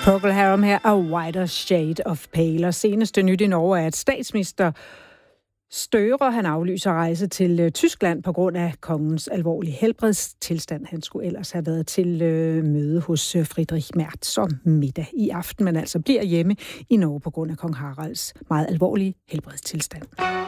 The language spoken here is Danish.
Procol Harum her, A Wider Shade of Pale. Og seneste nyt i Norge er, at statsminister Støre, han aflyser rejse til Tyskland på grund af kongens alvorlige helbredstilstand. Han skulle ellers have været til møde hos Friedrich Merz om middag i aften, men altså bliver hjemme i Norge på grund af kong Haralds meget alvorlige helbredstilstand.